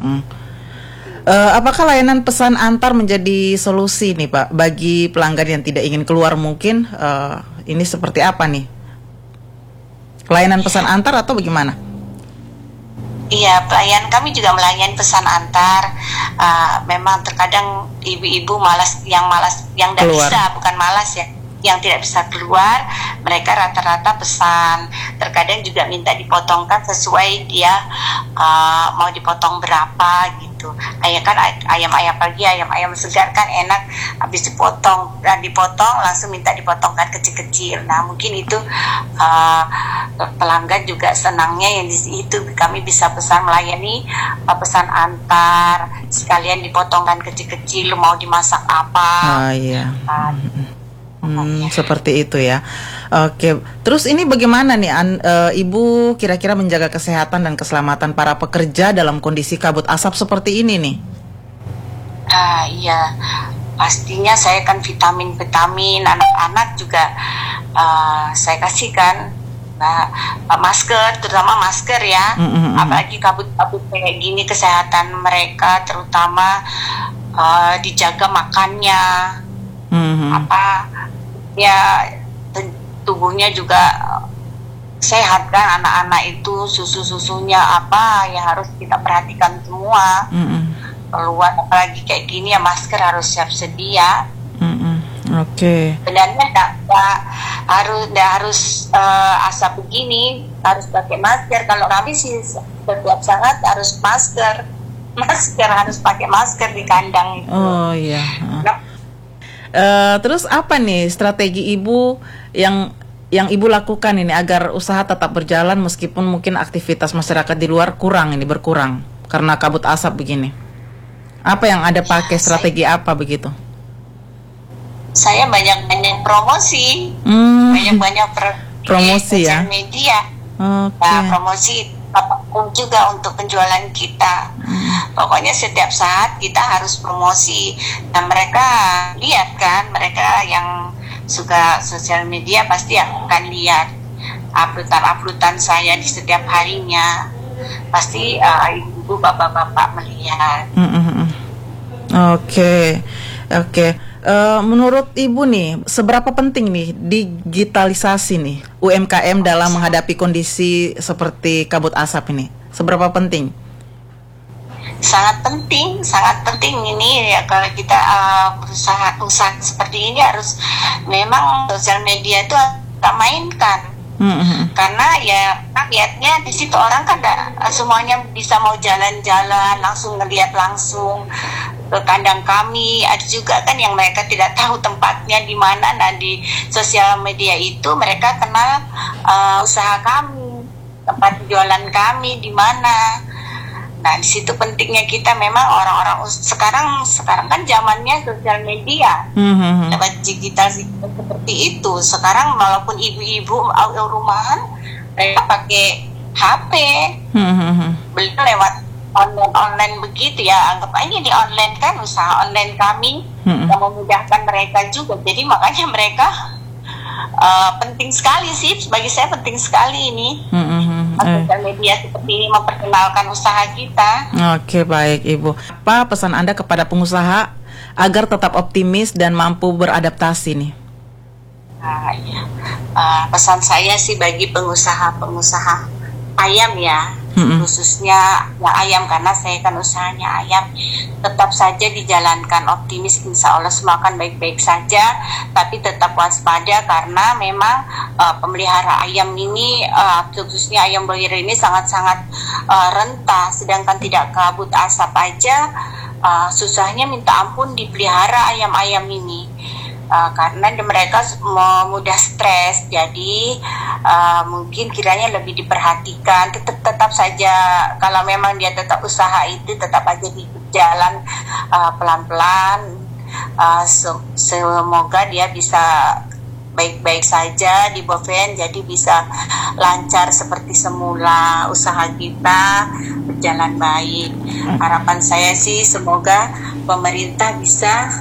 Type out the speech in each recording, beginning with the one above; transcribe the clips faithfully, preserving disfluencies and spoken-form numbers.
Mm-mm. Uh, apakah layanan pesan antar menjadi solusi nih Pak bagi pelanggan yang tidak ingin keluar mungkin? Uh, ini seperti apa nih? Layanan pesan antar atau bagaimana? Iya, pelayan kami juga melayani pesan antar. Uh, memang terkadang ibu-ibu malas, yang malas, yang tidak bisa, bukan malas ya, yang tidak bisa keluar, mereka rata-rata pesan. Terkadang juga minta dipotongkan sesuai dia uh, mau dipotong berapa gitu. Ayam kan ayam-ayam pagi, ayam-ayam segar kan enak, habis dipotong dan dipotong langsung minta dipotongkan kecil-kecil. Nah mungkin itu uh, pelanggan juga senangnya yang di situ kami bisa pesan melayani uh, pesan antar, sekalian dipotongkan kecil-kecil, mau dimasak apa. Ah iya. Uh, Hmm, seperti itu ya. Oke, terus ini bagaimana nih an, e, Ibu kira-kira menjaga kesehatan dan keselamatan para pekerja dalam kondisi kabut asap seperti ini nih? Ah iya, pastinya saya kan vitamin-vitamin anak-anak juga uh, saya kasihkan. Nah, masker, terutama masker ya, mm-hmm. apalagi kabut-kabut kayak gini, kesehatan mereka terutama uh, dijaga makannya. Mm-hmm. Apa ya, tubuhnya juga sehat kan, anak-anak itu susu-susunya apa ya harus kita perhatikan semua. Mm-hmm. Keluar apalagi kayak gini ya, masker harus siap sedia. Mm-hmm. Oke. Okay. Sebenarnya enggak, enggak harus enggak harus uh, asap begini harus pakai masker. Kalau kami sih setiap saat harus masker, masker harus pakai masker di kandang itu. Oh iya. Nah, Uh, terus apa nih strategi Ibu yang yang Ibu lakukan ini agar usaha tetap berjalan meskipun mungkin aktivitas masyarakat di luar kurang ini berkurang karena kabut asap begini? Apa yang ada pakai strategi saya, apa begitu? Saya banyak-banyak promosi, hmm, banyak-banyak pro- promosi ya. Media, okay. Nah, promosi apapun juga untuk penjualan kita. Hmm. Pokoknya setiap saat kita harus promosi. Dan mereka lihat kan, mereka yang suka sosial media pasti akan lihat uploadan-uploadan saya di setiap harinya. Pasti uh, ibu bapak-bapak melihat. Mm-hmm. Oke, okay. oke. Okay. Uh, menurut Ibu nih, seberapa penting nih digitalisasi nih U M K M dalam menghadapi kondisi seperti kabut asap ini? Seberapa penting? Sangat penting, sangat penting ini ya, kalau kita uh, berusaha usaha seperti ini harus memang sosial media itu kita mainkan. Mm-hmm. Karena ya kan lihatnya di situ orang kan gak, semuanya bisa mau jalan-jalan langsung ngelihat langsung ke kandang kami. Ada juga kan yang mereka tidak tahu tempatnya di mana. Nah di sosial media itu mereka kenal uh, usaha kami, tempat jualan kami di mana. Nah di situ pentingnya kita memang orang-orang sekarang sekarang kan zamannya sosial media, mm-hmm. dapat digital seperti itu. Sekarang walaupun ibu-ibu rumahan mereka pakai H P, mm-hmm. beli lewat online-online begitu ya, anggap aja di online kan usaha online kami, mm-hmm. yang memudahkan mereka juga. Jadi makanya mereka uh, penting sekali sih, bagi saya penting sekali ini. Mm-hmm. Sosial media seperti ini memperkenalkan usaha kita. Oke, baik Ibu. Apa pesan Anda kepada pengusaha agar tetap optimis dan mampu beradaptasi nih? Nah, ya. uh, pesan saya sih bagi pengusaha-pengusaha ayam ya, mm-hmm. khususnya ya ayam karena saya kan usahanya ayam, tetap saja dijalankan optimis, insya Allah semua akan baik-baik saja, tapi tetap waspada karena memang uh, pemelihara ayam ini uh, khususnya ayam broiler ini sangat-sangat uh, rentah, sedangkan tidak kabut asap aja uh, susahnya minta ampun dipelihara ayam-ayam ini. Uh, karena mereka mudah stres, jadi uh, mungkin kiranya lebih diperhatikan. Tetap tetap saja kalau memang dia tetap usaha itu tetap aja di jalan uh, pelan-pelan. Uh, se- semoga dia bisa baik-baik saja di Boven, jadi bisa lancar seperti semula, usaha kita berjalan baik. Harapan saya sih semoga pemerintah bisa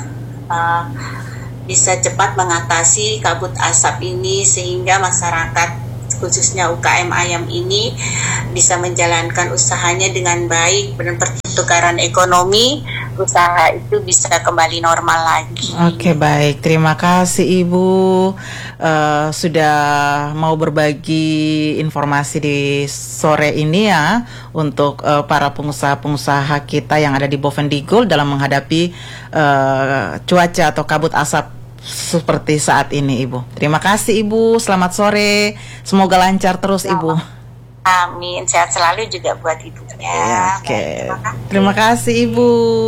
uh, bisa cepat mengatasi kabut asap ini sehingga masyarakat khususnya U K M ayam ini bisa menjalankan usahanya dengan baik dan pertukaran ekonomi usaha itu bisa kembali normal lagi. Oke, baik, terima kasih Ibu uh, sudah mau berbagi informasi di sore ini ya untuk uh, para pengusaha-pengusaha kita yang ada di Bovendigul dalam menghadapi uh, cuaca atau kabut asap seperti saat ini, Ibu. Terima kasih Ibu, selamat sore, semoga lancar terus Ibu. Amin, sehat selalu juga buat ibunya. Ya, oke, okay. Terima kasih Ibu.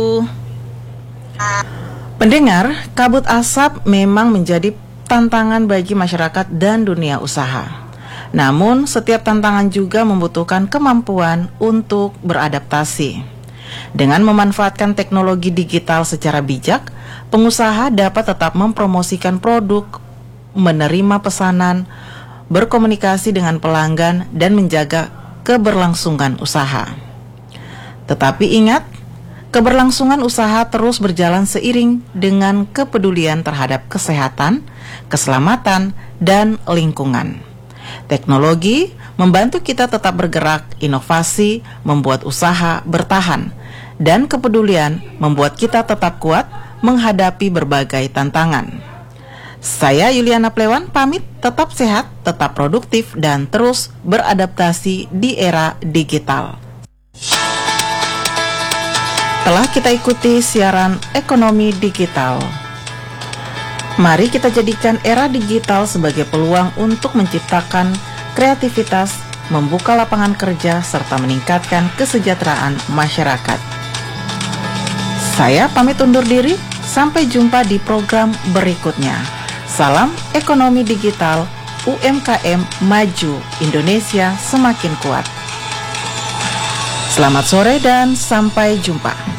Pendengar, kabut asap memang menjadi tantangan bagi masyarakat dan dunia usaha. Namun, setiap tantangan juga membutuhkan kemampuan untuk beradaptasi. Dengan memanfaatkan teknologi digital secara bijak, pengusaha dapat tetap mempromosikan produk, menerima pesanan, berkomunikasi dengan pelanggan, dan menjaga keberlangsungan usaha. Tetapi ingat, keberlangsungan usaha terus berjalan seiring dengan kepedulian terhadap kesehatan, keselamatan, dan lingkungan. Teknologi membantu kita tetap bergerak, inovasi membuat usaha bertahan, dan kepedulian membuat kita tetap kuat menghadapi berbagai tantangan. Saya Yuliana Plewan pamit, tetap sehat, tetap produktif, dan terus beradaptasi di era digital. Telah kita ikuti siaran ekonomi digital. Mari kita jadikan era digital sebagai peluang untuk menciptakan kreativitas, membuka lapangan kerja, serta meningkatkan kesejahteraan masyarakat. Saya pamit undur diri, sampai jumpa di program berikutnya. Salam ekonomi digital, U M K M maju, Indonesia semakin kuat. Selamat sore dan sampai jumpa.